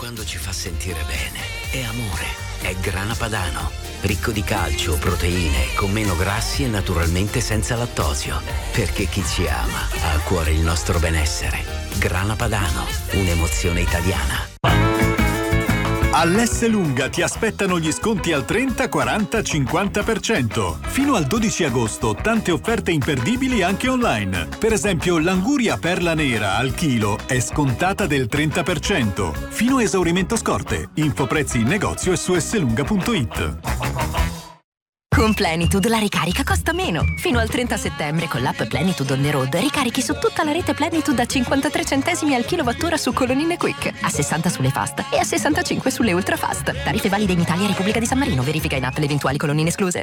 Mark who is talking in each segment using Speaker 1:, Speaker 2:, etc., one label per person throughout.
Speaker 1: quando ci fa sentire bene. È amore, è Grana Padano, ricco di calcio, proteine, con meno grassi e naturalmente senza lattosio. Perché chi ci ama ha a cuore il nostro benessere. Grana Padano, un'emozione italiana.
Speaker 2: All'S Lunga ti aspettano gli sconti al 30, 40, 50%. Fino al 12 agosto tante offerte imperdibili anche online. Per esempio l'anguria perla nera al chilo è scontata del 30%. Fino a esaurimento scorte. Info prezzi in negozio e su slunga.it.
Speaker 3: Con Plenitude la ricarica costa meno. Fino al 30 settembre con l'app Plenitude on the road ricarichi su tutta la rete Plenitude a 53 centesimi al kilowattora su colonnine Quick, a 60 sulle fast e a 65 sulle ultra fast. Tariffe valide in Italia e Repubblica di San Marino. Verifica in app le eventuali colonnine escluse.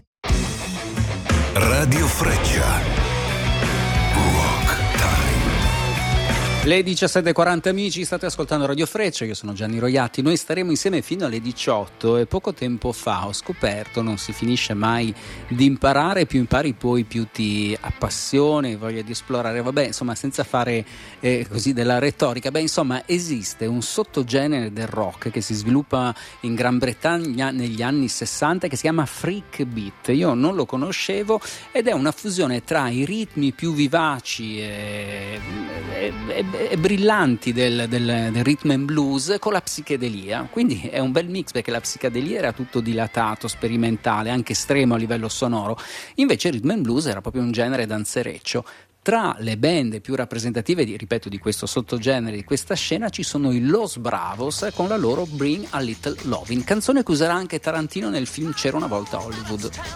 Speaker 4: Radio Freccia.
Speaker 5: Le 17.40 amici, state ascoltando Radio Freccia, io sono Gianni Roiatti, noi staremo insieme fino alle 18 e poco tempo fa ho scoperto, non si finisce mai di imparare, più impari poi più ti appassioni, voglia di esplorare, vabbè insomma senza fare così della retorica, insomma esiste un sottogenere del rock che si sviluppa in Gran Bretagna negli anni 60 che si chiama freak beat, io non lo conoscevo ed è una fusione tra i ritmi più vivaci e brillanti del rhythm and blues con la psichedelia, quindi è un bel mix perché la psichedelia era tutto dilatato, sperimentale, anche estremo a livello sonoro, invece il rhythm and blues era proprio un genere danzereccio. Tra le band più rappresentative di questo sottogenere, di questa scena, ci sono i Los Bravos con la loro Bring a Little Lovin', canzone che userà anche Tarantino nel film C'era una volta a Hollywood.